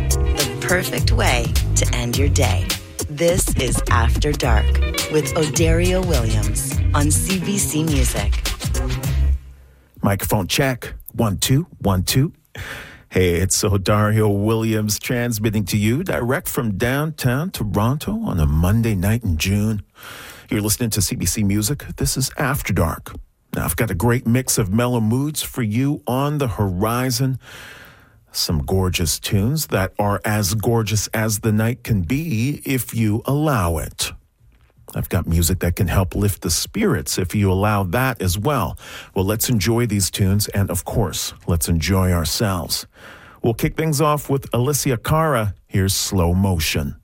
the perfect way to end your day. This is After Dark with Odario Williams on CBC Music. Microphone check. 1, 2, 1, 2. Hey, it's Odario Williams transmitting to you direct from downtown Toronto on a Monday night in June. You're listening to CBC Music. This is After Dark. Now, I've got a great mix of mellow moods for you on the horizon. Some gorgeous tunes that are as gorgeous as the night can be if you allow it. I've got music that can help lift the spirits if you allow that as well. Well, let's enjoy these tunes, and of course, let's enjoy ourselves. We'll kick things off with Alicia Cara. Here's Slow Motion.